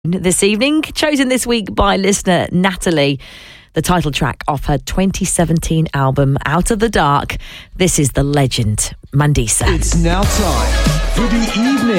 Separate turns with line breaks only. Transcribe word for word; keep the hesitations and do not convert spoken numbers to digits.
This evening, chosen this week by listener Natalie, the title track off her twenty seventeen album Out of the Dark. This is the legend Mandisa.
It's now time for the evening